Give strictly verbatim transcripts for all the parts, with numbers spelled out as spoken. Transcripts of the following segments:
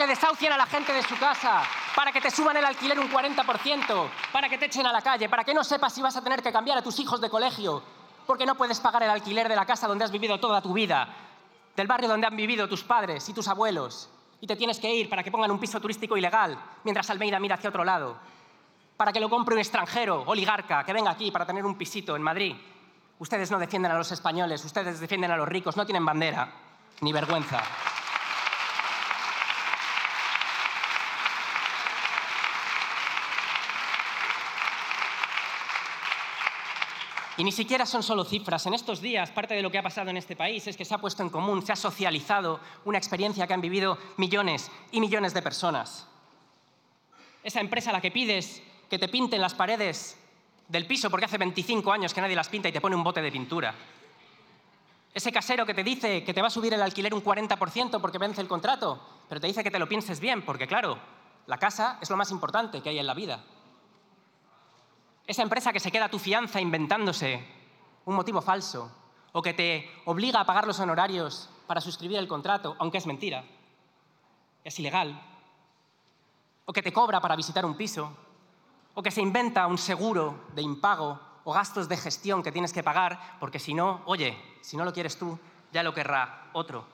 que desahucien a la gente de su casa, para que te suban el alquiler un cuarenta por ciento, para que te echen a la calle, para que no sepas si vas a tener que cambiar a tus hijos de colegio, porque no puedes pagar el alquiler de la casa donde has vivido toda tu vida, del barrio donde han vivido tus padres y tus abuelos, y te tienes que ir para que pongan un piso turístico ilegal, mientras Almeida mira hacia otro lado, para que lo compre un extranjero, oligarca, que venga aquí para tener un pisito en Madrid. Ustedes no defienden a los españoles, ustedes defienden a los ricos, no tienen bandera ni vergüenza. Y ni siquiera son solo cifras. En estos días, parte de lo que ha pasado en este país es que se ha puesto en común, se ha socializado una experiencia que han vivido millones y millones de personas. Esa empresa a la que pides que te pinten las paredes del piso porque hace veinticinco años que nadie las pinta y te pone un bote de pintura. Ese casero que te dice que te va a subir el alquiler un cuarenta por ciento porque vence el contrato, pero te dice que te lo pienses bien porque, claro, la casa es lo más importante que hay en la vida. Esa empresa que se queda a tu fianza inventándose un motivo falso o que te obliga a pagar los honorarios para suscribir el contrato, aunque es mentira, es ilegal, o que te cobra para visitar un piso, o que se inventa un seguro de impago o gastos de gestión que tienes que pagar porque si no, oye, si no lo quieres tú, ya lo querrá otro.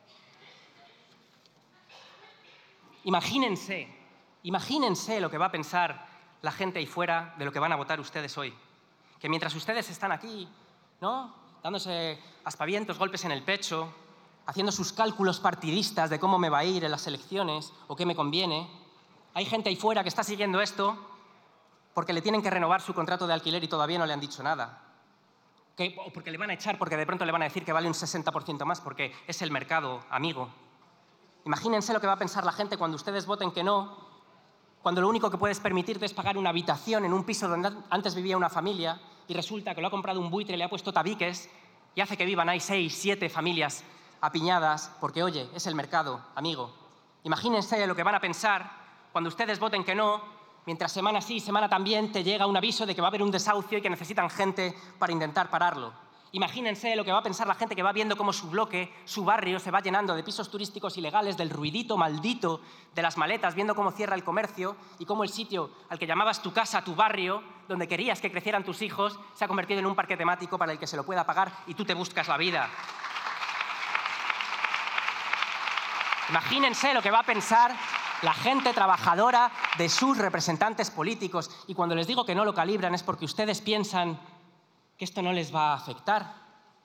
Imagínense, imagínense lo que va a pensar la gente ahí fuera de lo que van a votar ustedes hoy. Que mientras ustedes están aquí, ¿no?, dándose aspavientos, golpes en el pecho, haciendo sus cálculos partidistas de cómo me va a ir en las elecciones o qué me conviene, hay gente ahí fuera que está siguiendo esto porque le tienen que renovar su contrato de alquiler y todavía no le han dicho nada. Que, o porque le van a echar porque de pronto le van a decir que vale un sesenta por ciento más porque es el mercado, amigo. Imagínense lo que va a pensar la gente cuando ustedes voten que no, cuando lo único que puedes permitirte es pagar una habitación en un piso donde antes vivía una familia y resulta que lo ha comprado un buitre, le ha puesto tabiques y hace que vivan ahí seis, siete familias apiñadas porque, oye, es el mercado, amigo. Imagínense lo que van a pensar cuando ustedes voten que no, mientras semana sí, semana también te llega un aviso de que va a haber un desahucio y que necesitan gente para intentar pararlo. Imagínense lo que va a pensar la gente que va viendo cómo su bloque, su barrio, se va llenando de pisos turísticos ilegales, del ruidito maldito de las maletas, viendo cómo cierra el comercio y cómo el sitio al que llamabas tu casa, tu barrio, donde querías que crecieran tus hijos, se ha convertido en un parque temático para el que se lo pueda pagar y tú te buscas la vida. Imagínense lo que va a pensar la gente trabajadora de sus representantes políticos. Y cuando les digo que no lo calibran es porque ustedes piensan que esto no les va a afectar.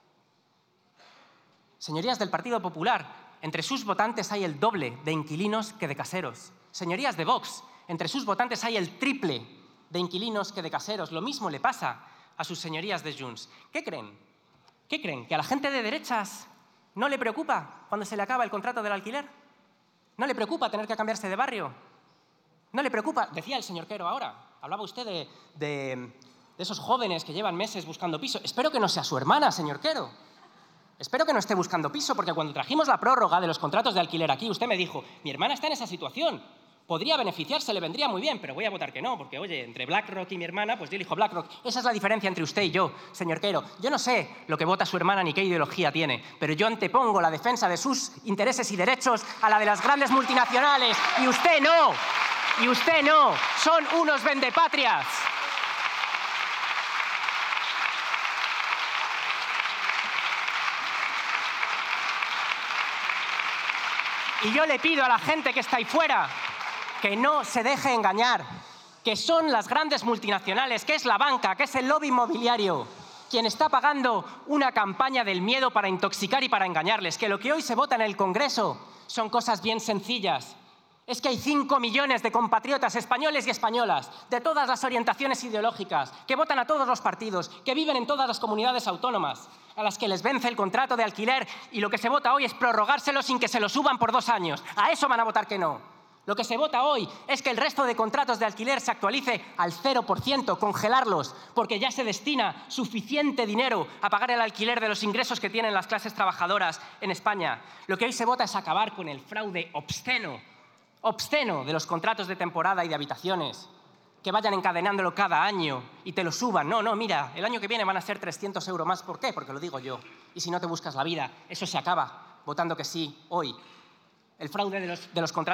Señorías del Partido Popular, entre sus votantes hay el doble de inquilinos que de caseros. Señorías de Vox, entre sus votantes hay el triple de inquilinos que de caseros. Lo mismo le pasa a sus señorías de Junts. ¿Qué creen? ¿Qué creen? ¿Que a la gente de derechas no le preocupa cuando se le acaba el contrato del alquiler? ¿No le preocupa tener que cambiarse de barrio? ¿No le preocupa? Decía el señor Quero ahora, hablaba usted de, de, de esos jóvenes que llevan meses buscando piso. Espero que no sea su hermana, señor Quero. Espero que no esté buscando piso, porque cuando trajimos la prórroga de los contratos de alquiler aquí, usted me dijo, mi hermana está en esa situación, podría beneficiarse, le vendría muy bien, pero voy a votar que no, porque, oye, entre BlackRock y mi hermana, pues yo elijo BlackRock. Esa es la diferencia entre usted y yo, señor Quero. Yo no sé lo que vota su hermana ni qué ideología tiene, pero yo antepongo la defensa de sus intereses y derechos a la de las grandes multinacionales, y usted no, y usted no, son unos vendepatrias. Y yo le pido a la gente que está ahí fuera que no se deje engañar, que son las grandes multinacionales, que es la banca, que es el lobby inmobiliario, quien está pagando una campaña del miedo para intoxicar y para engañarles, que lo que hoy se vota en el Congreso son cosas bien sencillas. Es que hay cinco millones de compatriotas españoles y españolas, de todas las orientaciones ideológicas, que votan a todos los partidos, que viven en todas las comunidades autónomas, a las que les vence el contrato de alquiler y lo que se vota hoy es prorrogárselo sin que se lo suban por dos años. A eso van a votar que no. Lo que se vota hoy es que el resto de contratos de alquiler se actualice al cero por ciento, congelarlos, porque ya se destina suficiente dinero a pagar el alquiler de los ingresos que tienen las clases trabajadoras en España. Lo que hoy se vota es acabar con el fraude obsceno, obsceno de los contratos de temporada y de habitaciones, que vayan encadenándolo cada año y te lo suban. No, no, mira, el año que viene van a ser trescientos euros más. ¿Por qué? Porque lo digo yo. Y si no te buscas la vida, eso se acaba votando que sí hoy. El fraude de los, de los contratos